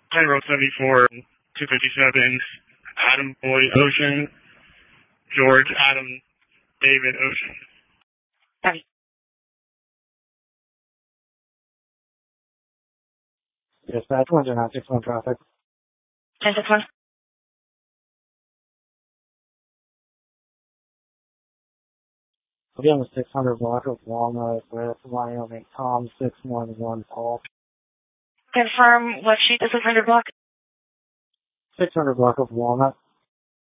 Road 74, 257, Adam Boy Ocean, George Adam David Ocean. Copy. Dispatch 10961 traffic. 1061. I'll be on the 600 block of Walnut with Wyoming Tom 611 call. Confirm what sheet the 600 block? 600 block of Walnut.